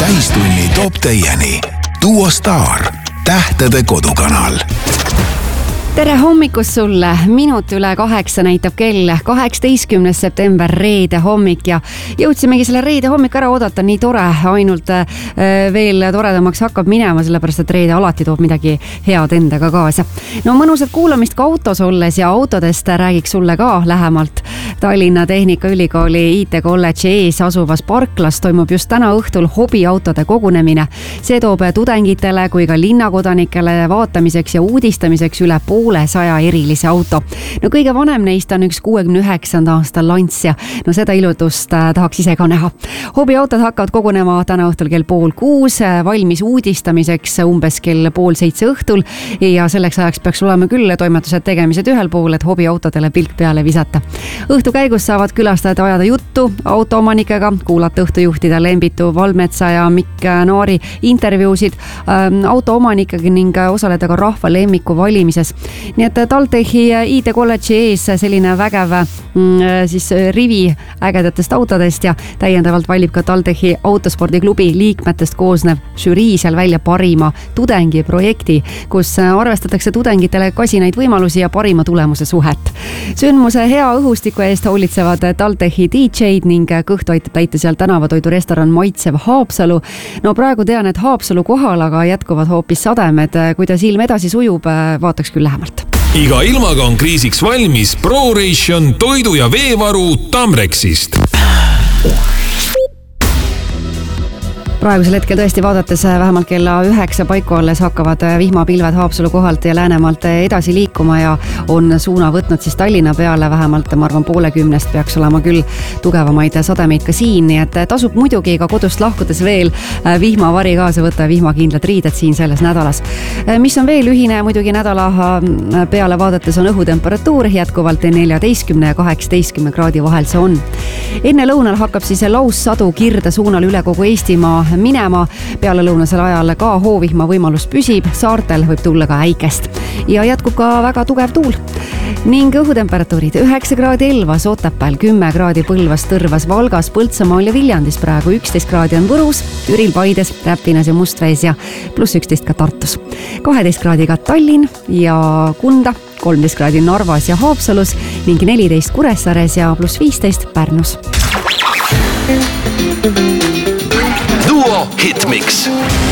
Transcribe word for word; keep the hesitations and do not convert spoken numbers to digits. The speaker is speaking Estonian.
täistunni toob teieni Duo Star, tähtede kodukanal. Tere hommikust sulle, minut üle kaheksa näitab kell, kaheksateistkümnes september, reede hommik ja jõudsimegi selle reede hommik ära oodata, nii tore, ainult veel toredamaks hakkab minema, sellepärast et reede alati toob midagi head endaga kaasa. No mõnusat kuulamist ka autos olles ja autodest räägiks sulle ka lähemalt. Tallinna Tehnikaülikooli I T kolledži ees asuvas parklas toimub just täna õhtul hobiautode kogunemine. See toob tudengitele kui ka linnakodanikele vaatamiseks ja uudistamiseks üle poole saja erilise auto. No kõige vanem neist on üks kuuekümne üheksanda aasta Lants ja no seda ilutust tahaks ise ka näha. Hobiautod hakkavad kogunema täna õhtul kell pool kuus, valmis uudistamiseks umbes kell pool seitse õhtul ja selleks ajaks peaks olema küll toimetused tegemised ühel pool, et hobiautodele pilk peale visata. Õhtu käigus saavad külastajad ajada juttu autoomanikega, kuulata õhtujuhtide Lembitu Valmetsa ja Mikk Naari intervjuusid ähm, autoomanikega ning osaleda ka rahva lemmiku valimises. Nii et TalTechi I T kolledži ees selline vägev mm, siis rivi ägedatest autodest ja täiendavalt valib ka TalTechi autospordiklubi liikmetest koosnev žürii seal välja parima tudengi projekti, kus arvestatakse tudengitele kasinaid võimalusi ja parima tulemuse suhet. Sündmuse hea õhustiku eest hoolitsevad TalTechi D J-d ning kõhtu aitab täita seal tänavatoidu restoran Maitsev Haapsalu. No praegu tean, et Haapsalu kohal, aga jätkuvad hoopis sademed. Kuidas ilm edasi sujub, vaataks küll lähemalt. Iga ilmaga on kriisiks valmis ProRation toidu- ja veevaru Tamrexist. Praegusel hetkel tõesti vaadates vähemalt kella üheksa paiku alles hakkavad vihmapilved Haapsalu kohalt ja Läänemaalt edasi liikuma ja on suuna võtnud siis Tallinna peale, vähemalt ma arvan poole kümnest peaks olema küll tugevamaid sademeid ka siin, nii et tasub muidugi ka kodust lahkudes veel vihmavari kaasa võtta ja vihmakindlad riided siin selles nädalas. Mis on veel ühine muidugi nädala peale vaadates on õhutemperatuur jätkuvalt neljateistkümne ja kaheksateistkümne kraadi vahel see on. Enne lõunal hakkab siis laussadu Kirde suunal üle kogu Eestimaa minema, peale lõunasel ajal ka hoovihma võimalus püsib, saartel võib tulla ka äikest ja jätkub ka väga tugev tuul. Ning õhutemperatuurid üheksa kraadi Elvas, Otepääl, kümme kraadi Põlvas, Tõrvas, Valgas, Põltsamaal ja Viljandis praegu, üksteist kraadi on Võrus, Türil, Paides, Räpinas ja Mustvees ja pluss üksteist ka Tartus. kaheteist kraadi ka Tallinn ja Kunda, kolmteist kraadi Narvas ja Haapsalus ning neliteist Kuressaares ja pluss viisteist Pärnus. Duo Hitmix.